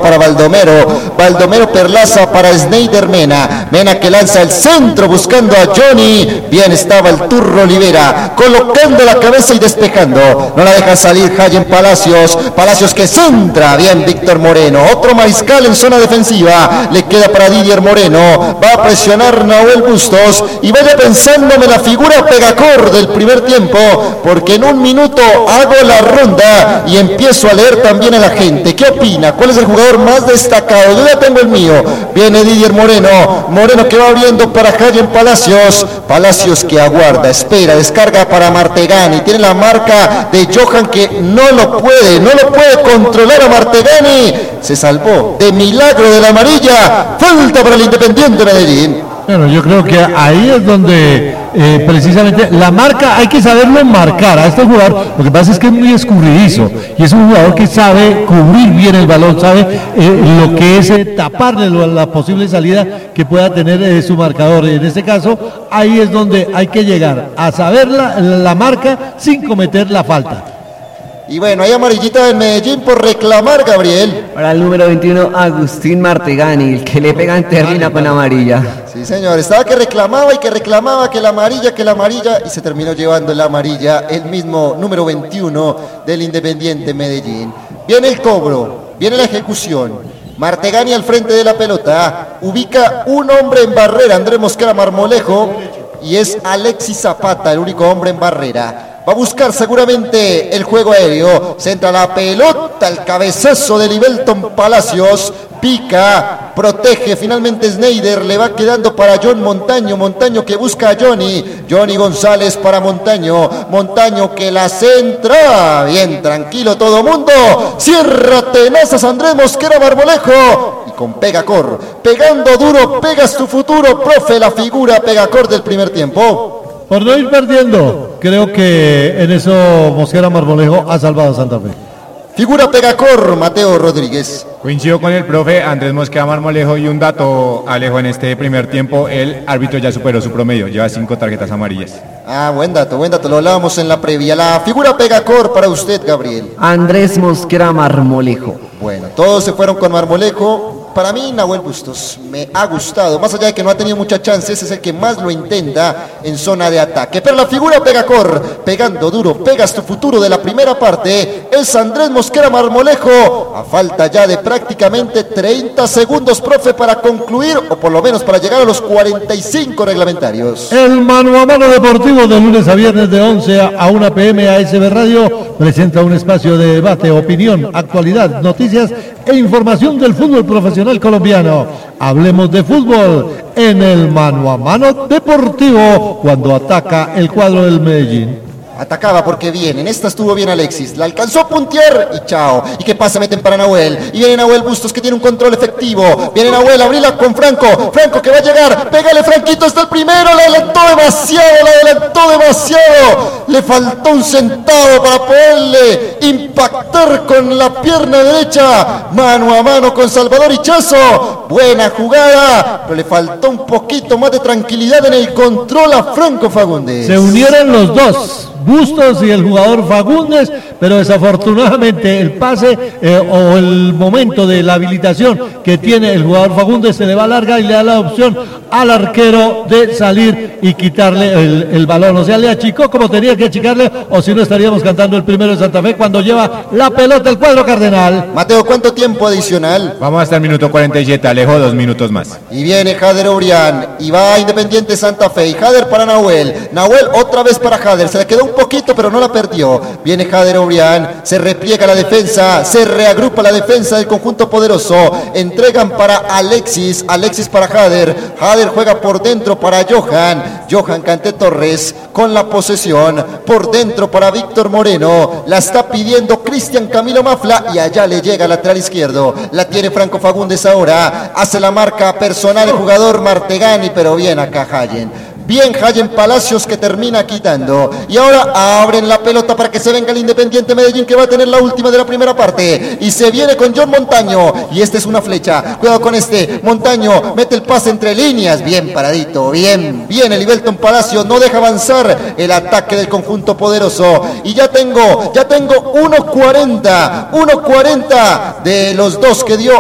para Baldomero Perlaza para Snyder Mena que lanza el centro buscando a Johnny, bien estaba el Turro Olivera, colocando la cabeza y despejando, no la deja salir Hayen Palacios que centra, bien Víctor Moreno, otro mariscal en zona defensiva, le queda para Didier Moreno, va a presionar Nahuel Bustos y vaya pensándome la figura Pegacor del primer tiempo, porque en un minuto hago la ronda y empiezo a leer también a la gente. ¿Qué opina? ¿Cuál es el jugador más destacado? Yo ya tengo el mío. Viene Didier Moreno que va abriendo para Hayen Palacios que aguarda, espera, descarga para Martegani, tiene la marca de Johan que no lo puede controlar a Martegani, se salvó de milagro de la amarilla, falta para el Independiente Medellín. Bueno, yo creo que ahí es donde precisamente la marca hay que saberlo marcar a este jugador. Lo que pasa es que es muy escurridizo y es un jugador que sabe cubrir bien el balón, sabe lo que es taparle la posible salida que pueda tener su marcador. Y en este caso, ahí es donde hay que llegar a saber la marca sin cometer la falta. Y bueno, hay amarillita del Medellín por reclamar, Gabriel. Para el número 21, Agustín Martegani, el que le pegan termina con amarilla. Sí, señor, estaba que reclamaba que la amarilla, y se terminó llevando la amarilla el mismo número 21 del Independiente Medellín. Viene el cobro, viene la ejecución. Martegani al frente de la pelota, ubica un hombre en barrera, Andrés Mosquera Marmolejo, y es Alexis Zapata, el único hombre en barrera. Va a buscar seguramente el juego aéreo, centra la pelota, el cabezazo de Libelton Palacios, pica, protege, finalmente Snyder, le va quedando para John Montaño que busca a Johnny González para Montaño que la centra, bien tranquilo todo mundo, cierra tenazas Andrés Mosquera Marmolejo, y con Pegacor, pegando duro, pegas tu futuro, profe, la figura Pegacor del primer tiempo. Por no ir perdiendo, creo que en eso Mosquera Marmolejo ha salvado a Santa Fe. Figura Pegacor, Mateo Rodríguez. Coincido con el profe Andrés Mosquera Marmolejo y un dato, Alejo, en este primer tiempo el árbitro ya superó su promedio, lleva 5 tarjetas amarillas. Buen dato, lo hablábamos en la previa. La figura Pegacor para usted, Gabriel. Andrés Mosquera Marmolejo. Bueno, todos se fueron con Marmolejo. Para mí, Nahuel Bustos me ha gustado, más allá de que no ha tenido muchas chances, es el que más lo intenta en zona de ataque. Pero la figura Pegacor, pegando duro, pegas tu futuro de la primera parte, es Andrés Mosquera Marmolejo, a falta ya de prácticamente 30 segundos, profe, para concluir, o por lo menos para llegar a los 45 reglamentarios. El Mano a Mano Deportivo de lunes a viernes de 11 a 1 p.m. ASB Radio presenta un espacio de debate, opinión, actualidad, noticias e información del fútbol profesional colombiano. Hablemos de fútbol en el Mano a Mano Deportivo cuando ataca el cuadro del Medellín. Atacaba porque bien, en esta estuvo bien Alexis, la alcanzó a puntear y chao. ¿Y qué pasa? Meten para Nahuel, y viene Nahuel Bustos que tiene un control efectivo, viene Nahuel, abrila con Franco que va a llegar, pégale Franquito, está el primero, la adelantó demasiado, le faltó un centavo para poderle impactar con la pierna derecha, mano a mano con Salvador Hichazo, buena jugada, pero le faltó un poquito más de tranquilidad en el control a Franco Fagundes. Se unieron los dos, Bustos y el jugador Fagundes, pero desafortunadamente el pase o el momento de la habilitación que tiene el jugador Fagundes se le va larga y le da la opción al arquero de salir y quitarle el balón, o sea, le achicó como tenía que achicarle, o si no estaríamos cantando el primero de Santa Fe cuando lleva la pelota el cuadro cardenal. Mateo, ¿cuánto tiempo adicional? Vamos hasta el minuto 47, Alejo, 2 minutos más. Y viene Jader Obrián, y va a Independiente Santa Fe, y Jader para Nahuel otra vez para Jader, se le quedó un poquito pero no la perdió, viene Jader Obrián, se repliega la defensa, se reagrupa la defensa del conjunto poderoso, entregan para Alexis para Jader juega por dentro para Johan Canté Torres con la posesión, por dentro para Víctor Moreno, la está pidiendo Cristian Camilo Mafla y allá le llega al lateral izquierdo, la tiene Franco Fagundes ahora, hace la marca personal el jugador Martegani, pero bien acá Hayen Palacios que termina quitando, y ahora abren la pelota para que se venga el Independiente Medellín, que va a tener la última de la primera parte, y se viene con John Montaño, y esta es una flecha, cuidado con Montaño mete el pase entre líneas, bien paradito, bien el Libelton Palacios, no deja avanzar el ataque del conjunto poderoso, y ya tengo 1.40 de los dos que dio